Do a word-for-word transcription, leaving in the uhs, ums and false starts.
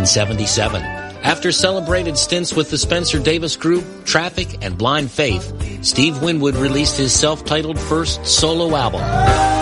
seventy-seven. After celebrated stints with the Spencer Davis Group, Traffic, and Blind Faith, Steve Winwood released his self-titled first solo album.